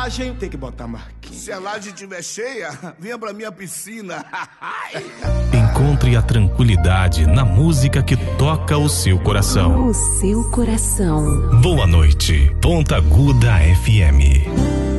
Tem que botar marquinhos. Se a laje estiver cheia, venha pra minha piscina. Encontre a tranquilidade na música que toca o seu coração. O seu coração. Boa noite, Ponta Aguda FM.